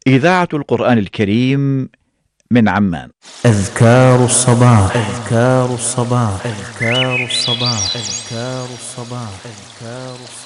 إذاعة القرآن الكريم من عمان. أذكار الصباح، أذكار الصباح، أذكار الصباح، أذكار الصباح، أذكار الصباح.